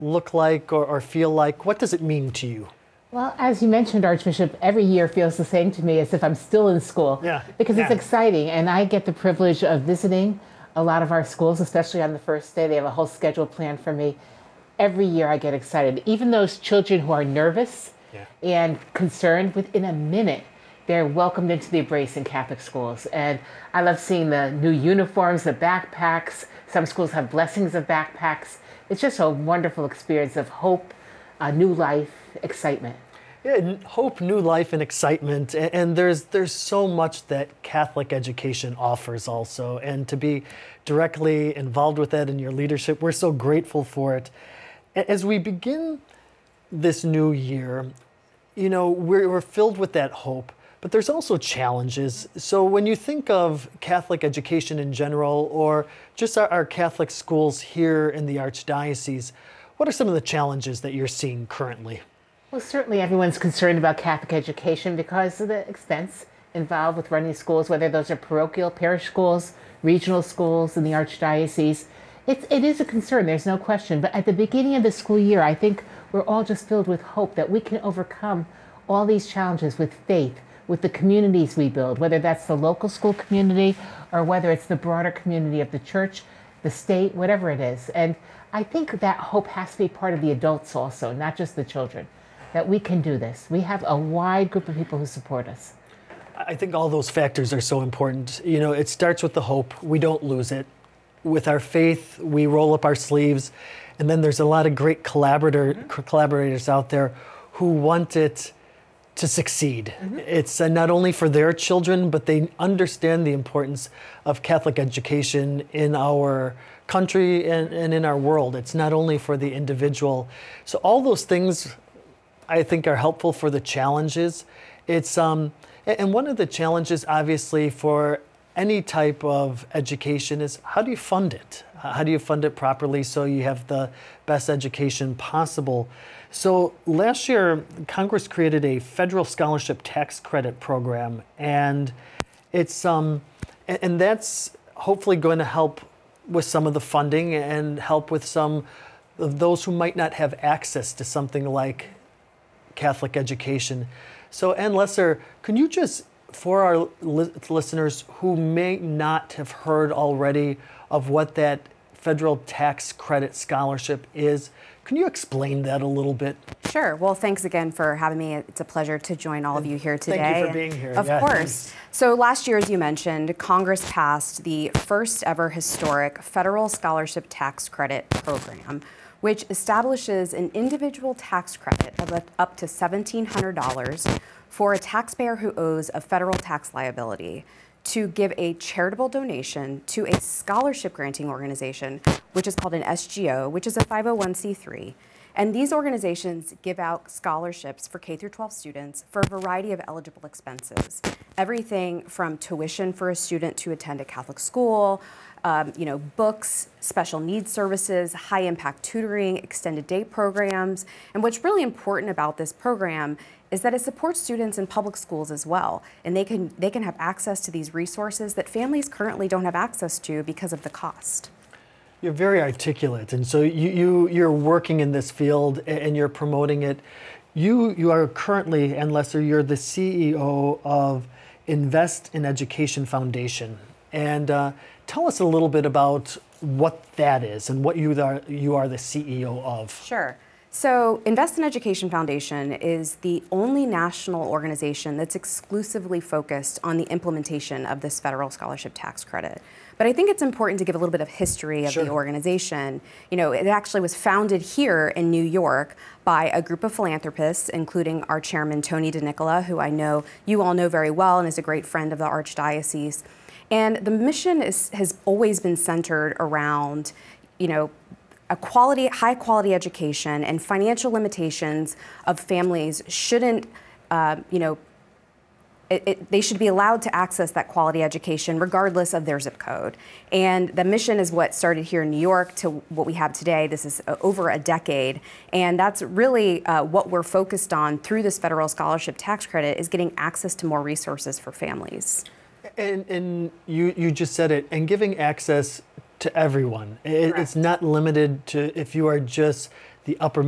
look like or feel like? What does it mean to you? Well, as you mentioned, Archbishop, every year feels the same to me as if I'm still in school. Yeah. Because it's Yeah. exciting, and I get the privilege of visiting a lot of our schools, especially on the first day. They have a whole schedule planned for me. Every year I get excited. Even those children who are nervous Yeah. and concerned, within a minute, they're welcomed into the embrace in Catholic schools. And I love seeing the new uniforms, the backpacks. Some schools have blessings of backpacks. It's just a wonderful experience of hope, new life, excitement. Yeah, hope, new life, and excitement, and there's so much that Catholic education offers also, and to be directly involved with that in your leadership, we're so grateful for it. As we begin this new year, we're filled with that hope, but there's also challenges. So when you think of Catholic education in general, or just our Catholic schools here in the Archdiocese, what are some of the challenges that you're seeing currently? Well, certainly everyone's concerned about Catholic education because of the expense involved with running schools, whether those are parochial, parish schools, regional schools in the Archdiocese. It is a concern, there's no question. But at the beginning of the school year, I think we're all just filled with hope that we can overcome all these challenges with faith, with the communities we build, whether that's the local school community or whether it's the broader community of the church, the state, whatever it is. And I think that hope has to be part of the adults also, not just the children, that we can do this. We have a wide group of people who support us. I think all those factors are so important. It starts with the hope. We don't lose it. With our faith, we roll up our sleeves. And then there's a lot of great collaborators out there who want it to succeed. It's not only for their children, but they understand the importance of Catholic education in our country and in our world. It's not only for the individual. So all those things I think are helpful for the challenges. And one of the challenges, obviously, for any type of education is how do you fund it? How do you fund it properly so you have the best education possible? So last year, Congress created a federal scholarship tax credit program, and that's hopefully going to help with some of the funding and help with some of those who might not have access to something like Catholic education. So, Ann Lesser, can you just, for our listeners who may not have heard already of what that federal tax credit scholarship is, can you explain that a little bit? Sure. Well, thanks again for having me. It's a pleasure to join all of you here today. Thank you for being here. Of course. So last year, as you mentioned, Congress passed the first ever historic federal scholarship tax credit program, which establishes an individual tax credit of up to $1,700 for a taxpayer who owes a federal tax liability to give a charitable donation to a scholarship granting organization, which is called an SGO, which is a 501c3. And these organizations give out scholarships for K through 12 students for a variety of eligible expenses. Everything from tuition for a student to attend a Catholic school, books, special needs services, high impact tutoring, extended day programs. And what's really important about this program is that it supports students in public schools as well. And they can have access to these resources that families currently don't have access to because of the cost. You're very articulate, and so you're working in this field and you're promoting it. You are currently, Ann Lesser, you're the CEO of Invest in Education Foundation. And tell us a little bit about what that is and what you are the CEO of. Sure. So Invest in Education Foundation is the only national organization that's exclusively focused on the implementation of this federal scholarship tax credit. But I think it's important to give a little bit of history of the organization. It actually was founded here in New York by a group of philanthropists, including our chairman, Tony DeNicola, who I know you all know very well and is a great friend of the Archdiocese. And the mission has always been centered around, a high quality education, and financial limitations of families shouldn't, they should be allowed to access that quality education regardless of their zip code. And the mission is what started here in New York to what we have today. This is over a decade. And that's really what we're focused on through this federal scholarship tax credit, is getting access to more resources for families. And you just said it, and giving access to everyone. It's not limited to if you are just the upper